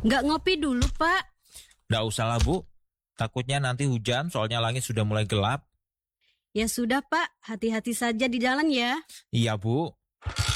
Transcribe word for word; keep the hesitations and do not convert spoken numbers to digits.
Nggak ngopi dulu, Pak? Nggak usah lah, Bu. Takutnya nanti hujan, soalnya langit sudah mulai gelap. Ya sudah, Pak. Hati-hati saja di jalan ya. Iya, Bu.